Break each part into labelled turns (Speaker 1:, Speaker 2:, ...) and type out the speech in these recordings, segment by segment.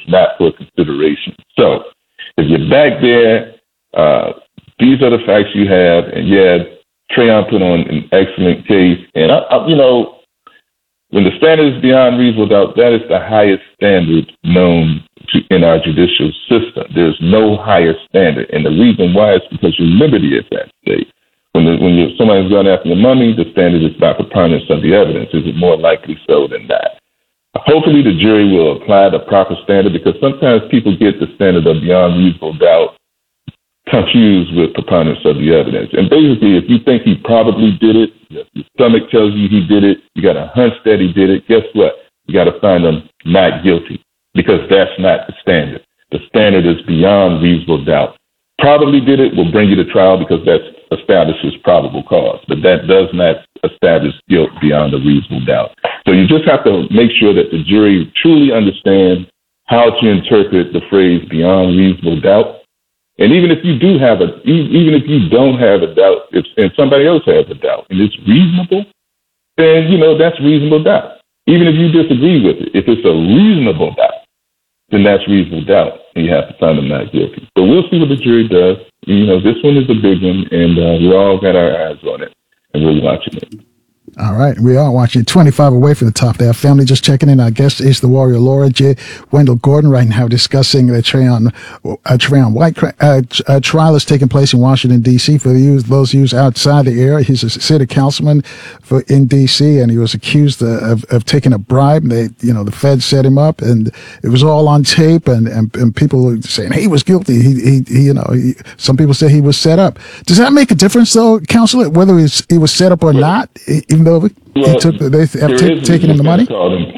Speaker 1: not for consideration. So if you're back there, these are the facts you have, and yeah, Trayon put on an excellent case. And when the standard is beyond reasonable doubt, that is the highest standard known in our judicial system. There's no higher standard, and the reason why is because your liberty is at stake. When somebody's gone after the money, the standard is by preponderance of the evidence. Is it more likely so than that? Hopefully, the jury will apply the proper standard, because sometimes people get the standard of beyond reasonable doubt confused with preponderance of the evidence. And basically, if you think he probably did it, if your stomach tells you he did it, you got a hunch that he did it, guess what? You got to find him not guilty, because that's not the standard. The standard is beyond reasonable doubt. Probably did it will bring you to trial, because that establishes probable cause, but that does not establish guilt beyond a reasonable doubt. So you just have to make sure that the jury truly understands how to interpret the phrase beyond reasonable doubt. And even if you don't have a doubt, and somebody else has a doubt, and it's reasonable, then, that's reasonable doubt. Even if you disagree with it, if it's a reasonable doubt, then that's reasonable doubt, and you have to find them not guilty. So we'll see what the jury does. This one is a big one, and we all got our eyes on it, and we're watching it.
Speaker 2: All right, we are watching 25 away from the top there. Family just checking in. Our guest is the Warrior Lawyer, J. Wendell Gordon, right now discussing the Trayon White trial is taking place in Washington, D.C. For those of you outside the area, he's a city councilman in D.C., and he was accused of taking a bribe. The feds set him up, and it was all on tape, and people were saying he was guilty. Some people say he was set up. Does that make a difference, though, Counselor, whether he was set up or not? Even though they have taken in the money?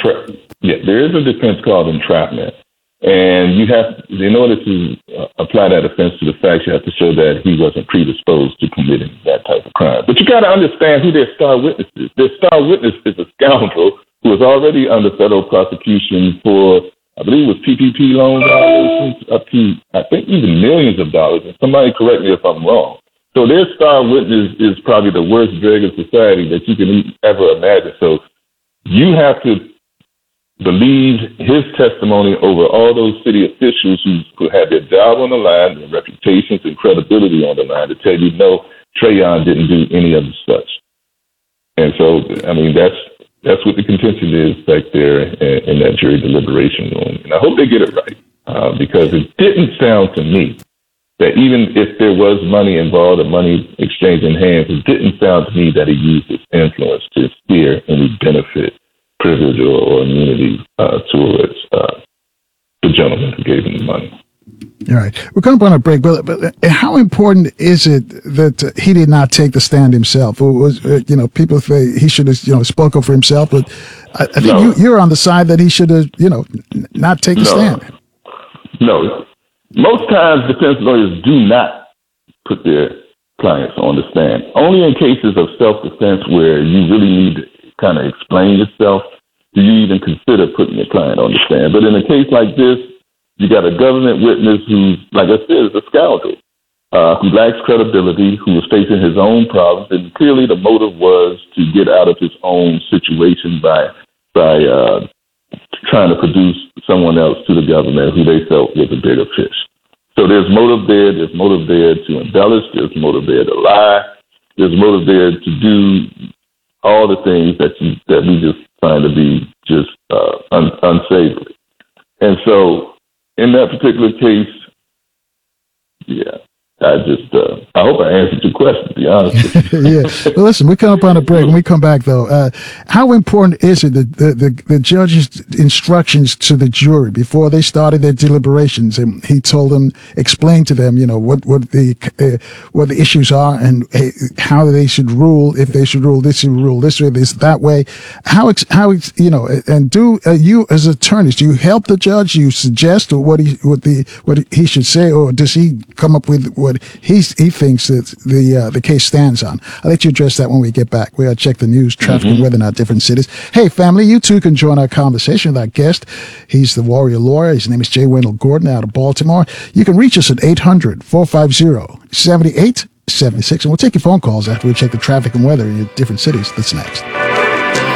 Speaker 1: There is a defense called entrapment. And you have, in order to apply that offense to the facts, you have to show that he wasn't predisposed to committing that type of crime. But you got to understand who their star witness is. Their star witness is a scoundrel who was already under federal prosecution for, I believe it was PPP loan violations, up to, I think, even millions of dollars. And somebody correct me if I'm wrong. So their star witness is probably the worst drag of society that you can ever imagine. So you have to believe his testimony over all those city officials who had their job on the line, their reputations and credibility on the line, to tell you, no, Trayon didn't do any of the such. And so, that's what the contention is back there in that jury deliberation room. And I hope they get it right, because it didn't sound to me that even if there was money involved, a money exchange in hands, it didn't sound to me that he used his influence to steer any benefit, privilege, or immunity towards the gentleman who gave him the money.
Speaker 2: All right. We're going to go on a break, but how important is it that he did not take the stand himself? Or was, people say he should have, spoke up for himself, but I think you're on the side that he should have, not take the stand.
Speaker 1: No. Most times, defense lawyers do not put their clients on the stand. Only in cases of self-defense where you really need to kind of explain yourself do you even consider putting your client on the stand. But in a case like this, you got a government witness who, like I said, is a scoundrel, who lacks credibility, who was facing his own problems, and clearly the motive was to get out of his own situation by trying to produce someone else to the government who they felt was a bigger fish. So there's motive there. There's motive there to embellish. There's motive there to lie. There's motive there to do all the things that we just find to be just unsavory. And so in that particular case, I hope I answered your question, to be honest with you.
Speaker 2: Yeah. Well, listen, we come up on a break. When we come back, though, how important is it the judge's instructions to the jury before they started their deliberations? And he told them, explained to them, what the issues are and how they should rule. If they should rule this, rule this way, this that way. And do you as attorneys, do you help the judge? Do you suggest or what he should say, or does he come up with what he thinks that the case stands on? I'll let you address that when we get back. We'll check the news, traffic, and weather in our different cities. Hey, family, you too can join our conversation with our guest. He's the Warrior Lawyer. His name is J. Wendell Gordon out of Baltimore. You can reach us at 800-450-7876, and we'll take your phone calls after we check the traffic and weather in your different cities. That's next.